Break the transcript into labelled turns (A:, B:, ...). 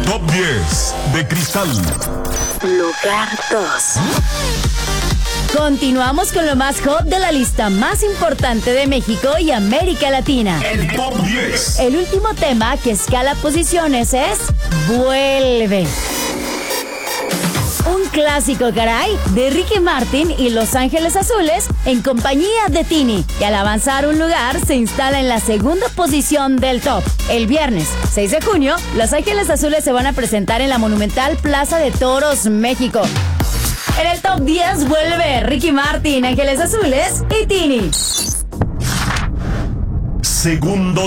A: Top 10 de Cristal.
B: Lugar 2.
C: Continuamos con lo más hot de la lista más importante de México y América Latina.
A: El Top 10.
C: El último tema que escala posiciones es Vuelve. Un clásico, caray, de Ricky Martin y Los Ángeles Azules en compañía de Tini, que al avanzar un lugar se instala en la segunda posición del top. El viernes 6 de junio, Los Ángeles Azules se van a presentar en la monumental Plaza de Toros, México. En el top 10 vuelve Ricky Martin, Ángeles Azules y Tini.
A: Segundo